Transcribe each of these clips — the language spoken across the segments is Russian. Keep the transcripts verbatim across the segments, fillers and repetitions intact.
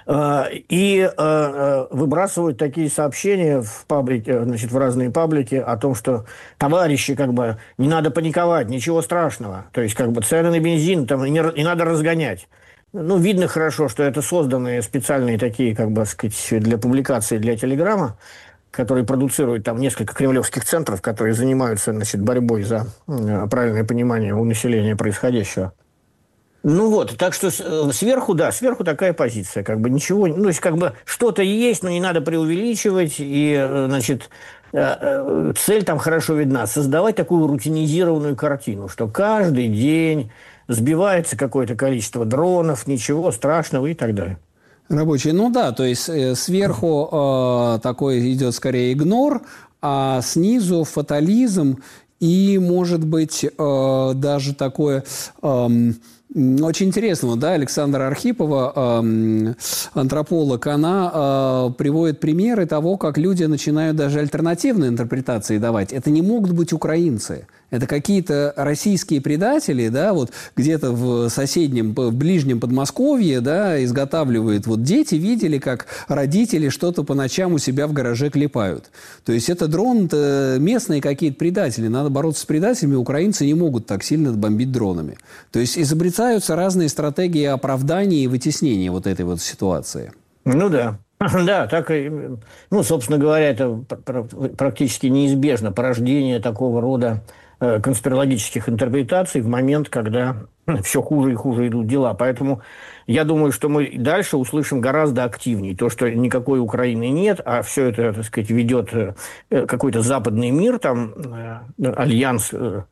И выбрасывают такие сообщения в паблике, значит, в разные паблики о том, что товарищи, как бы, не надо паниковать, ничего страшного. То есть, как бы, цены на бензин там не, не надо разгонять. Ну, видно хорошо, что это созданные специальные такие, как бы, сказать, для публикации, для Телеграма, которые продуцируют там несколько кремлевских центров, которые занимаются, значит, борьбой за правильное понимание у населения происходящего. Ну вот, так что сверху, да, сверху такая позиция, как бы ничего, ну, то есть как бы что-то есть, но не надо преувеличивать, и, значит, цель там хорошо видна, создавать такую рутинизированную картину, что каждый день сбивается какое-то количество дронов, ничего страшного и так далее. Рабочий, ну да, то есть э, сверху э, такой идет скорее игнор, а снизу фатализм и, может быть, э, даже такое... Э, Очень интересно, да, Александра Архипова, э, антрополог, она э, приводит примеры того, как люди начинают даже альтернативные интерпретации давать. Это не могут быть украинцы. Это какие-то российские предатели, да, вот где-то в соседнем, в ближнем Подмосковье, да, изготавливают. Вот дети видели, как родители что-то по ночам у себя в гараже клепают. То есть это дрон, это местные какие-то предатели. Надо бороться с предателями. Украинцы не могут так сильно бомбить дронами. То есть изобретаются разные стратегии оправдания и вытеснения вот этой вот ситуации. Ну да. Да, так и, ну, собственно говоря, это практически неизбежно порождение такого рода конспирологических интерпретаций в момент, когда все хуже и хуже идут дела. Поэтому я думаю, что мы дальше услышим гораздо активнее. То, что никакой Украины нет, а все это, так сказать, ведет какой-то западный мир, там, альянс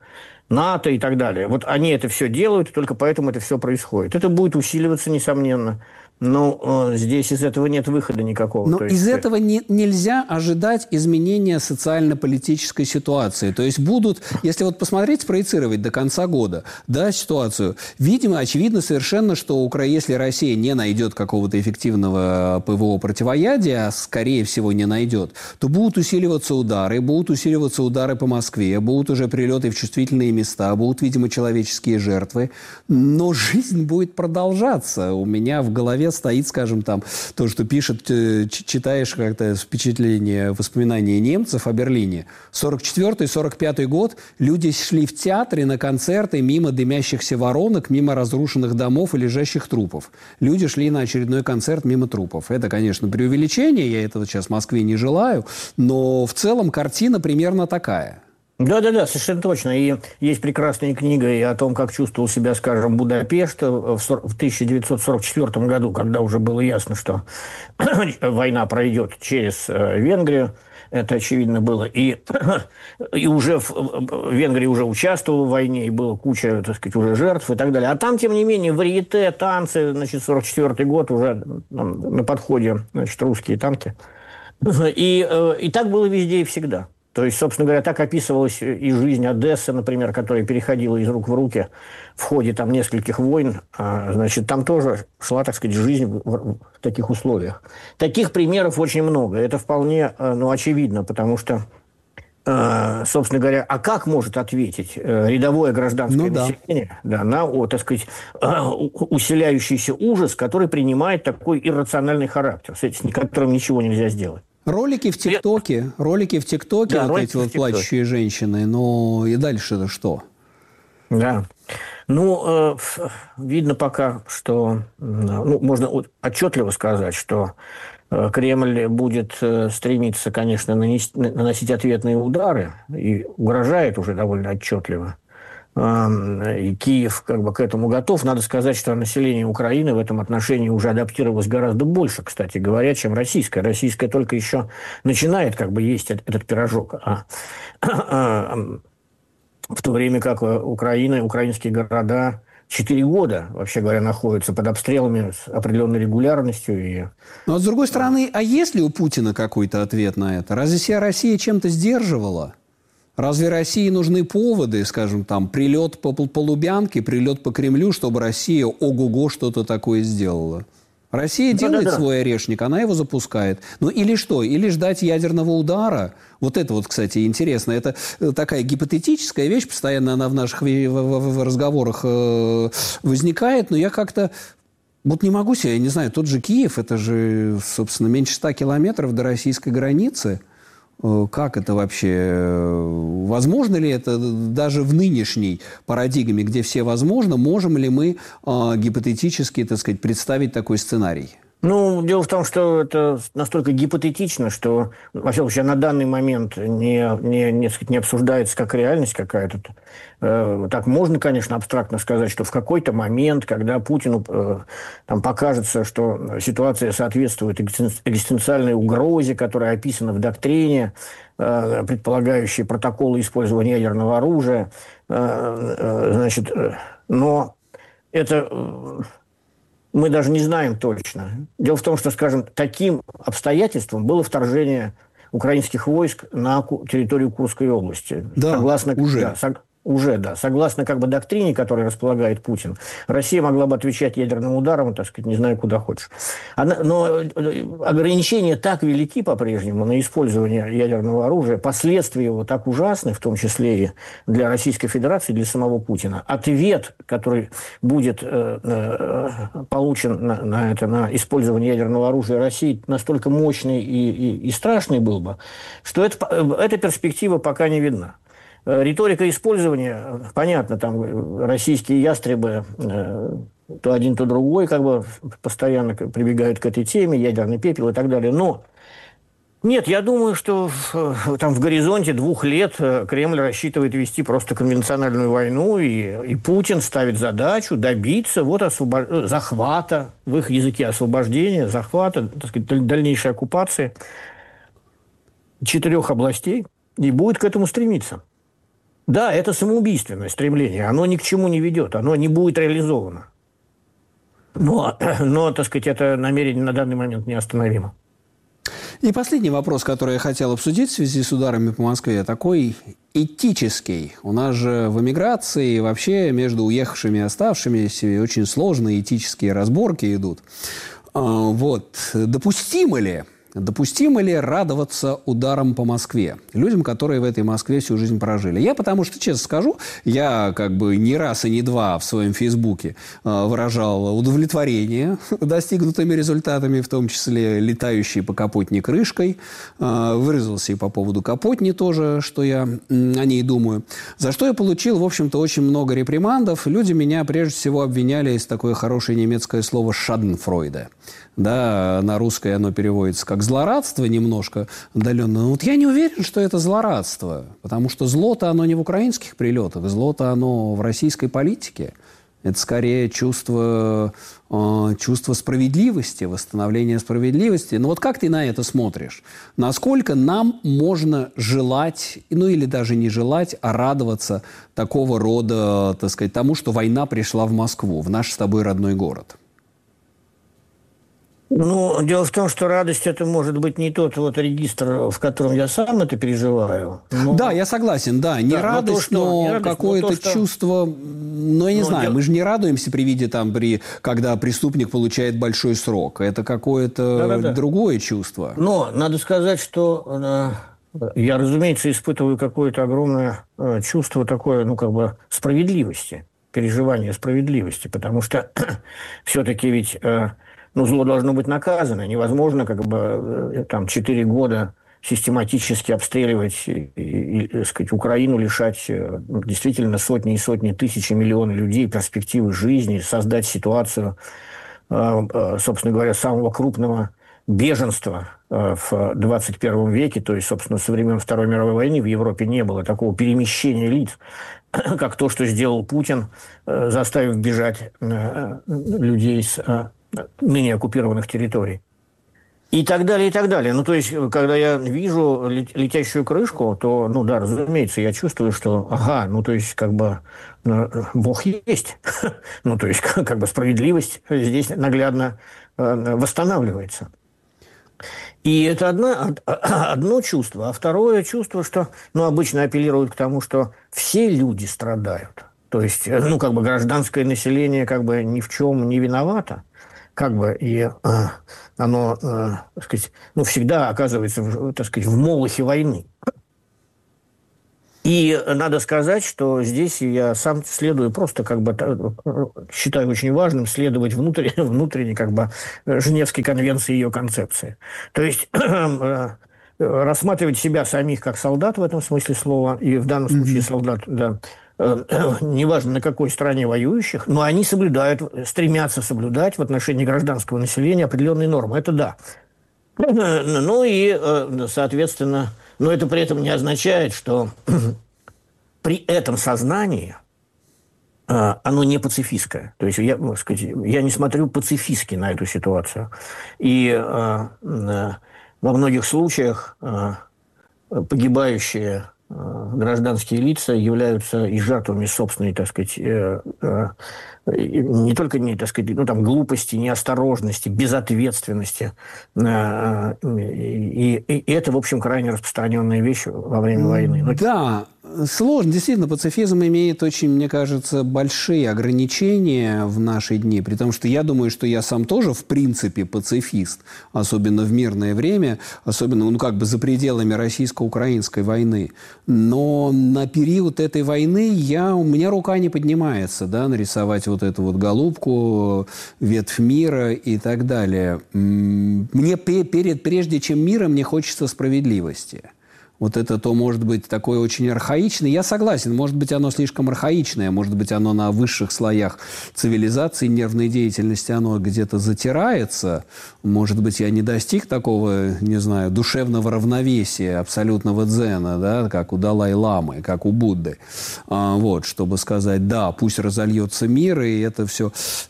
НАТО и так далее. Вот они это все делают, и только поэтому это все происходит. Это будет усиливаться, несомненно. Но э, здесь из этого нет выхода никакого. Но То есть... из этого не, нельзя ожидать изменения социально-политической ситуации. То есть будут, если вот посмотреть, спроецировать до конца года, да, ситуацию, видимо, очевидно совершенно, что Укра... если Россия не найдет какого-то эффективного ПВО противоядия, а скорее всего не найдет, то будут усиливаться удары, будут усиливаться удары по Москве, будут уже прилеты в чувствительные места, будут, видимо, человеческие жертвы. Но жизнь будет продолжаться. У меня в голове стоит, скажем, там, то, что пишет, читаешь как-то впечатление, воспоминания немцев о Берлине. сорок четвёртый сорок пятый год люди шли в театры на концерты мимо дымящихся воронок, мимо разрушенных домов и лежащих трупов. Люди шли на очередной концерт мимо трупов. Это, конечно, преувеличение, я этого сейчас в Москве не желаю, но в целом картина примерно такая. Да-да-да, совершенно точно. И есть прекрасная книга и о том, как чувствовал себя, скажем, Будапешт в тысяча девятьсот сорок четвёртом году, когда уже было ясно, что война пройдет через Венгрию. Это очевидно было. И, и уже в, в Венгрии уже участвовала в войне, и было куча, так сказать, уже жертв и так далее. А там, тем не менее, варьете, танцы, значит, сорок четвёртый год уже там, на подходе, значит, русские танки. И, и так было везде и всегда. То есть, собственно говоря, так описывалась и жизнь Одессы, например, которая переходила из рук в руки в ходе там нескольких войн. Значит, там тоже шла, так сказать, жизнь в таких условиях. Таких примеров очень много. Это вполне, ну, очевидно, потому что, собственно говоря, а как может ответить рядовое гражданское ну, население да. Да, на, о, так сказать, усиляющийся ужас, который принимает такой иррациональный характер, с которым ничего нельзя сделать? Ролики в ТикТоке, ролики в ТикТоке, да, вот эти вот плачущие женщины, но и дальше-то что? Да. Ну, э, видно пока, что, ну, можно отчетливо сказать, что э, Кремль будет э, стремиться, конечно, нанести, наносить ответные удары и угрожает уже довольно отчетливо. И Киев как бы к этому готов. Надо сказать, что население Украины в этом отношении уже адаптировалось гораздо больше, кстати говоря, чем российское. Российское только еще начинает как бы есть этот пирожок. А, а, в то время как Украина, украинские города четыре года, вообще говоря, находятся под обстрелами с определенной регулярностью. И... Но, с другой стороны, а есть ли у Путина какой-то ответ на это? Разве себя Россия чем-то сдерживала? Разве России нужны поводы, скажем, там, прилет по, по Лубянке, прилет по Кремлю, чтобы Россия ого-го что-то такое сделала? Россия да, делает да, да. свой орешник, она его запускает. Ну или что? Или ждать ядерного удара? Вот это вот, кстати, интересно. Это такая гипотетическая вещь, постоянно она в наших разговорах возникает, но я как-то... Вот не могу себе, я не знаю, тот же Киев, это же, собственно, меньше ста километров до российской границы. Как это вообще? Возможно ли это даже в нынешней парадигме, где все возможно, можем ли мы э, гипотетически, так сказать, представить такой сценарий? Ну, дело в том, что это настолько гипотетично, что, во всяком случае, на данный момент не, не, не, сказать, не обсуждается как реальность какая-то. Э, так можно, конечно, абстрактно сказать, что в какой-то момент, когда Путину э, там покажется, что ситуация соответствует экзистенциальной угрозе, которая описана в доктрине, э, предполагающей протоколы использования ядерного оружия, э, э, значит, э, но это... Э, мы даже не знаем точно. Дело в том, что, скажем, таким обстоятельством было вторжение украинских войск на территорию Курской области. Да, Согласно, уже. Да, сог, уже, да. Согласно как бы доктрине, которой располагает Путин, Россия могла бы отвечать ядерным ударом, так сказать, не знаю, куда хочешь. Она, но ограничения так велики по-прежнему на использование ядерного оружия, последствия его так ужасны, в том числе и для Российской Федерации, для самого Путина. Ответ, который будет э, э, получен на, на, это, на использование ядерного оружия России, настолько мощный и, и, и страшный был бы, что это, эта перспектива пока не видна. Риторика использования, понятно, там российские ястребы, то один, то другой, как бы постоянно прибегают к этой теме, ядерный пепел и так далее. Но нет, я думаю, что в, там в горизонте двух лет Кремль рассчитывает вести просто конвенциональную войну, и, и Путин ставит задачу добиться вот освобож... захвата, в их языке освобождения, захвата, так сказать, дальнейшей оккупации четырех областей, и будет к этому стремиться. Да, это самоубийственное стремление, оно ни к чему не ведет, оно не будет реализовано. Но, но, так сказать, это намерение на данный момент неостановимо. И последний вопрос, который я хотел обсудить в связи с ударами по Москве, такой этический. У нас же в эмиграции вообще между уехавшими и оставшимися очень сложные этические разборки идут. Вот. Допустимо ли... Допустимо ли радоваться ударам по Москве? Людям, которые в этой Москве всю жизнь прожили. Я, потому что, честно скажу, я как бы не раз и не два в своем Фейсбуке выражал удовлетворение достигнутыми результатами, в том числе летающей по Капотне крышкой. Выразился и по поводу Капотни тоже, что я о ней думаю. За что я получил, в общем-то, очень много репримандов. Люди меня прежде всего обвиняли, есть такое хорошее немецкое слово «шаденфройде». Да, на русское оно переводится как злорадство немножко отдаленно. Но вот я не уверен, что это злорадство, потому что зло-то оно не в украинских прилетах, зло-то оно в российской политике. Это скорее чувство, э, чувство справедливости, восстановления справедливости. Но вот как ты на это смотришь? Насколько нам можно желать, ну или даже не желать, а радоваться такого рода, так сказать, тому, что война пришла в Москву, в наш с тобой родной город? Ну, дело в том, что радость – это может быть не тот вот регистр, в котором я сам это переживаю. Но... Да, я согласен, да. Не да, радость, но, то, что, но не радость, какое-то но то, что... чувство… Ну, я не но знаю, дел... мы же не радуемся при виде, там, при... когда преступник получает большой срок. Это какое-то Да-да-да. другое чувство. Но надо сказать, что э, я, разумеется, испытываю какое-то огромное э, чувство такое, ну, как бы справедливости, переживание справедливости, потому что все-таки ведь… Э, Ну, зло должно быть наказано. Невозможно как бы там четыре года систематически обстреливать и, и, и, так сказать, Украину, лишать действительно сотни и сотни тысяч и миллионы людей перспективы жизни, создать ситуацию, собственно говоря, самого крупного беженства в двадцать первом веке, то есть, собственно, со времен Второй мировой войны в Европе не было такого перемещения лиц, как то, что сделал Путин, заставив бежать людей с ныне оккупированных территорий. И так далее, и так далее. Ну, то есть, когда я вижу летящую крышку, то, ну, да, разумеется, я чувствую, что, ага, ну, то есть, как бы, Бог есть. Ну, то есть, как бы справедливость здесь наглядно восстанавливается. И это одно, одно чувство. А второе чувство, что, ну, обычно апеллируют к тому, что все люди страдают. То есть, ну, как бы гражданское население как бы ни в чем не виновато. Как бы и э, оно, э, так сказать, ну, всегда оказывается, в, так сказать, в молохе войны. И надо сказать, что здесь я сам следую, просто как бы считаю очень важным следовать внутренне, внутренне как бы Женевской конвенции и ее концепции. То есть рассматривать себя самих как солдат в этом смысле слова, и в данном случае mm-hmm. солдат, да, неважно на какой стороне воюющих, но они соблюдают, стремятся соблюдать в отношении гражданского населения определенные нормы. Это да. Ну и, соответственно, но это при этом не означает, что при этом сознании оно не пацифистское. То есть я, так сказать, я не смотрю пацифистски на эту ситуацию. И во многих случаях погибающие гражданские лица являются и жертвами собственной, так сказать, не только не, так сказать, ну, там, глупости, неосторожности, безответственности. И, и это, в общем, крайне распространенная вещь во время войны. Но... Да, сложно. Действительно, пацифизм имеет очень, мне кажется, большие ограничения в наши дни. При том, что я думаю, что я сам тоже, в принципе, пацифист. Особенно в мирное время. Особенно, ну, как бы за пределами российско-украинской войны. Но на период этой войны я, у меня рука не поднимается, да, нарисовать вот эту вот голубку, ветвь мира и так далее. Мне перед, прежде чем мира, мне хочется справедливости. Вот это то, может быть, такое очень архаичное. Я согласен, может быть, оно слишком архаичное, может быть, оно на высших слоях цивилизации, нервной деятельности, оно где-то затирается. Может быть, я не достиг такого, не знаю, душевного равновесия, абсолютного дзена, да, как у Далай-ламы, как у Будды. А, вот, чтобы сказать, да, пусть разольется мир, и это все.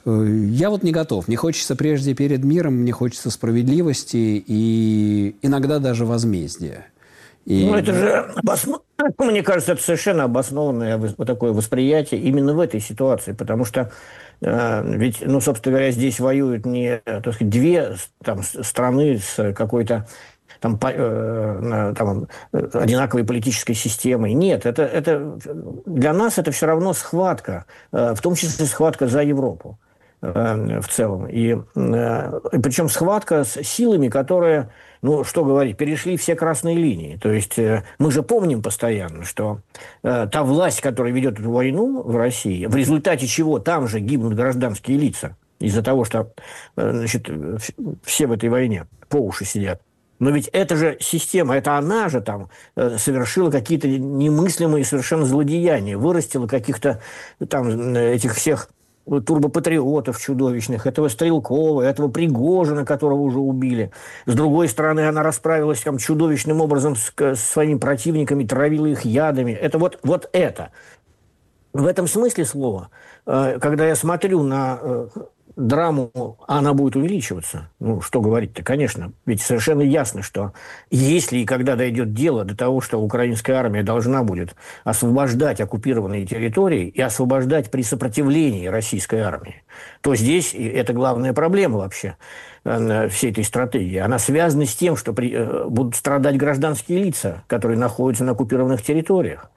Я вот не готов. Мне хочется прежде перед миром, мне хочется справедливости и иногда даже возмездия. И... Ну, это же, обоснов... мне кажется, это совершенно обоснованное вот такое восприятие именно в этой ситуации, потому что э, ведь, ну, собственно говоря, здесь воюют не, так сказать, две там, страны с какой-то там, э, там, одинаковой политической системой. Нет, это, это, для нас это все равно схватка, э, в том числе схватка за Европу э, в целом. И, э, причем схватка с силами, которые... Ну, что говорить, перешли все красные линии. То есть э, мы же помним постоянно, что э, та власть, которая ведет эту войну в России, в результате чего там же гибнут гражданские лица из-за того, что э, значит, все в этой войне по уши сидят. Но ведь это же система, это она же там э, совершила какие-то немыслимые совершенно злодеяния, вырастила каких-то там этих всех... турбопатриотов чудовищных, этого Стрелкова, этого Пригожина, которого уже убили. С другой стороны, она расправилась там чудовищным образом с, с своими противниками, травила их ядами. Это вот, вот это. В этом смысле слова, э, когда я смотрю на э, драму, она будет увеличиваться. Ну, что говорить-то, конечно. Ведь совершенно ясно, что если и когда дойдет дело до того, что украинская армия должна будет освобождать оккупированные территории и освобождать при сопротивлении российской армии, то здесь, и это главная проблема вообще всей этой стратегии, она связана с тем, что при, будут страдать гражданские лица, которые находятся на оккупированных территориях.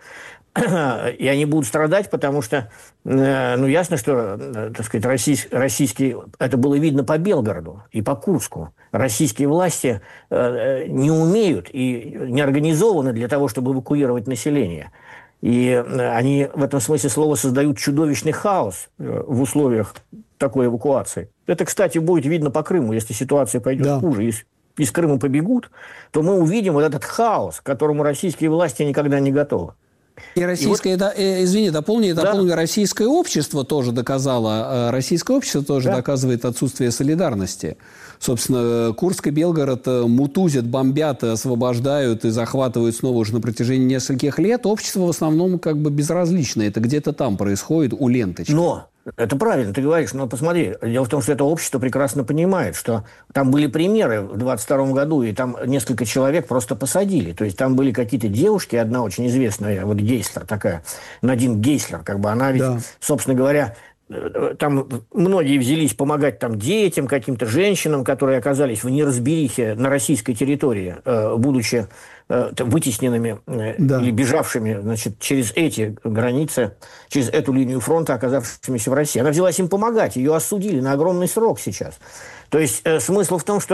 И они будут страдать, потому что, ну, ясно, что, так сказать, российс, российские... Это было видно по Белгороду и по Курску. Российские власти не умеют и не организованы для того, чтобы эвакуировать население. И они в этом смысле слова создают чудовищный хаос в условиях такой эвакуации. Это, кстати, будет видно по Крыму, если ситуация пойдет да. хуже. Если из Крыма побегут, то мы увидим вот этот хаос, к которому российские власти никогда не готовы. И российское, и вот, э, извини, дополни, дополни, да. российское общество тоже доказало, российское общество тоже да. доказывает отсутствие солидарности. Собственно, Курск и Белгород мутузят, бомбят, освобождают и захватывают снова уже на протяжении нескольких лет. Общество в основном как бы безразлично. Это где-то там происходит у ленточки. Но это правильно, ты говоришь, но посмотри, дело в том, что это общество прекрасно понимает, что там были примеры в двадцать втором году, и там несколько человек просто посадили. То есть там были какие-то девушки, одна очень известная, вот Гейслер такая, Надин Гейслер, как бы она ведь, да. собственно говоря, там многие взялись помогать там детям, каким-то женщинам, которые оказались в неразберихе на российской территории, будучи вытесненными да. или бежавшими, значит, через эти границы, через эту линию фронта, оказавшимися в России. Она взялась им помогать, ее осудили на огромный срок сейчас. То есть э, смысл в том, что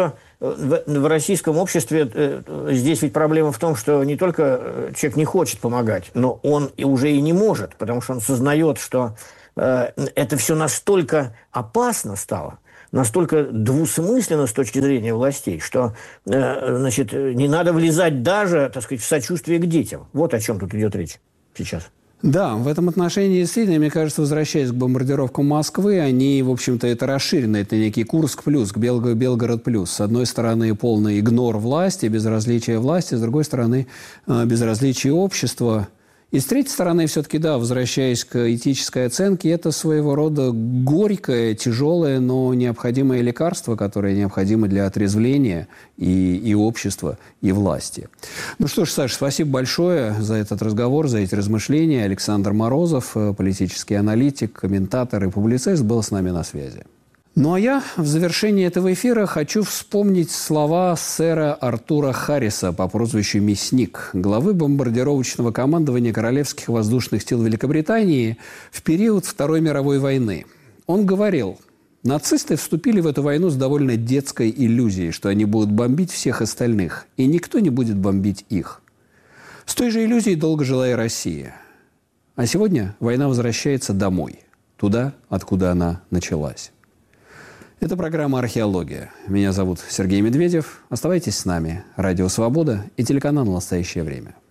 в, в российском обществе э, здесь ведь проблема в том, что не только человек не хочет помогать, но он и уже и не может, потому что он сознает, что э, это все настолько опасно стало, настолько двусмысленно с точки зрения властей, что э, значит, не надо влезать даже, так сказать, в сочувствие к детям. Вот о чем тут идет речь сейчас. Да, в этом отношении, действительно, мне кажется, возвращаясь к бомбардировкам Москвы, они, в общем-то, это расширено, это некий Курск плюс, к Бел- Белгород плюс. С одной стороны, полный игнор власти, безразличие власти, с другой стороны, безразличие общества. И с третьей стороны, все-таки, да, возвращаясь к этической оценке, это своего рода горькое, тяжелое, но необходимое лекарство, которое необходимо для отрезвления и, и общества, и власти. Ну что ж, Саша, спасибо большое за этот разговор, за эти размышления. Александр Морозов, политический аналитик, комментатор и публицист, был с нами на связи. Ну а я в завершении этого эфира хочу вспомнить слова сэра Артура Харриса по прозвищу «Мясник», главы бомбардировочного командования Королевских воздушных сил Великобритании в период Второй мировой войны. Он говорил: «Нацисты вступили в эту войну с довольно детской иллюзией, что они будут бомбить всех остальных, и никто не будет бомбить их. С той же иллюзией долго жила и Россия. А сегодня война возвращается домой, туда, откуда она началась». Это программа «Археология». Меня зовут Сергей Медведев. Оставайтесь с нами. Радио «Свобода» и телеканал «Настоящее время».